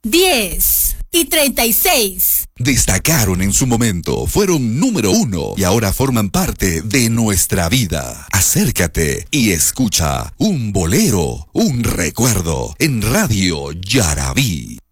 10 y 36. Destacaron en su momento, fueron número 1 y ahora forman parte de nuestra vida. Acércate y escucha un bolero, un recuerdo en Radio Yarabí.